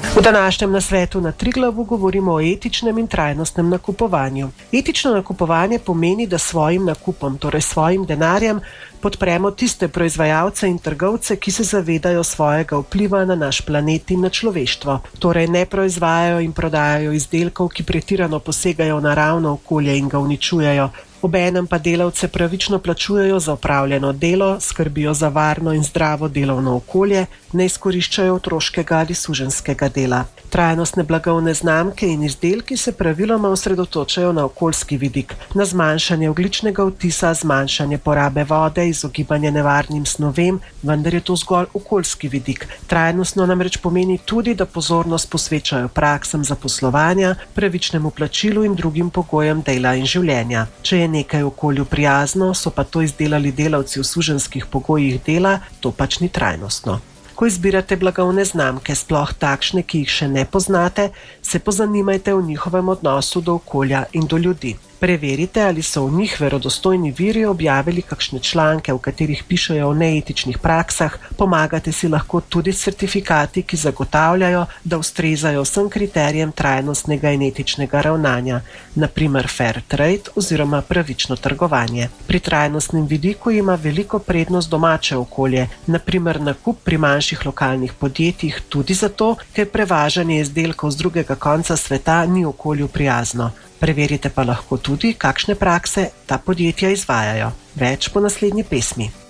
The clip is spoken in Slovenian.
V današnjem nasvetu na Triglavu govorimo o etičnem in trajnostnem nakupovanju. Etično nakupovanje pomeni, da svojim nakupom, torej svojim denarjem, podpremo tiste proizvajalce in trgovce, ki se zavedajo svojega vpliva na naš planet in na človeštvo. Torej ne proizvajajo in prodajajo izdelkov, ki pretirano posegajo v naravno okolje in ga uničujejo. Obenem pa delavce pravično plačujejo za opravljeno delo, skrbijo za varno in zdravo delovno okolje, ne izkoriščajo otroškega ali suženjskega dela. Trajnostne blagovne znamke in izdelki se praviloma osredotočajo na okoljski vidik, na zmanjšanje ogljičnega odtisa, zmanjšanje porabe vode, izogibanje nevarnim snovem, vendar je to zgolj okoljski vidik. Trajnostno namreč pomeni tudi, da pozornost posvečajo praksam zaposlovanja, pravičnemu plačilu in drugim pogojem dela in življenja. Če je nekaj okolju prijazno, so pa to izdelali delavci v suženjskih pogojih dela, to pač ni trajnostno. Ko izbirate blagovne znamke, sploh takšne, ki jih še ne poznate, se pozanimajte o njihovem odnosu do okolja in do ljudi. Preverite, ali so v njih verodostojni viri objavili kakšne članke, v katerih pišejo o neetičnih praksah. Pomagate si lahko tudi s certifikati, ki zagotavljajo, da ustrezajo vsem kriterijem trajnostnega in etičnega ravnanja, naprimer fair trade oziroma pravično trgovanje. Pri trajnostnem vidiku ima veliko prednost domače okolje, naprimer nakup pri manjših lokalnih podjetjih, tudi zato, ker prevažanje izdelkov z drugega konca sveta ni okolju prijazno. Preverite pa lahko tudi, kakšne prakse ta podjetja izvajajo. Več po naslednji pesmi.